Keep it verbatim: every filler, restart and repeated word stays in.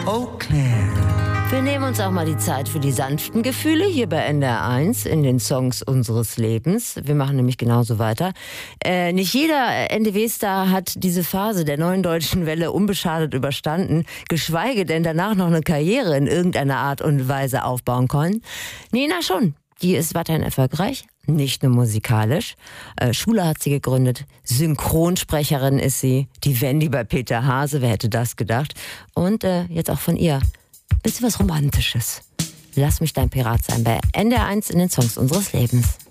Eau Claire. Wir nehmen uns auch mal die Zeit für die sanften Gefühle hier bei N D R eins in den Songs unseres Lebens. Wir machen nämlich genauso weiter. Äh, nicht jeder N D W-Star hat diese Phase der neuen deutschen Welle unbeschadet überstanden, geschweige denn danach noch eine Karriere in irgendeiner Art und Weise aufbauen können. Nena schon. Die ist weiterhin erfolgreich, nicht nur musikalisch. Äh, Schule hat sie gegründet, Synchronsprecherin ist sie, die Wendy bei Peter Hase, wer hätte das gedacht? Und äh, jetzt auch von ihr. Bisschen was Romantisches. Lass mich dein Pirat sein bei N D R eins in den Songs unseres Lebens.